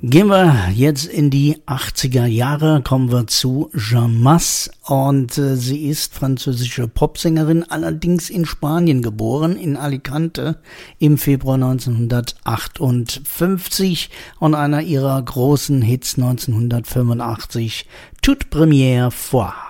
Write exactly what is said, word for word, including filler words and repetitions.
Gehen wir jetzt in die achtziger Jahre, kommen wir zu Jeanne Mas und äh, sie ist französische Popsängerin, allerdings in Spanien geboren, in Alicante im Februar neunzehnhundertachtundfünfzig und einer ihrer großen Hits neunzehnhundertfünfundachtzig, Toute première fois.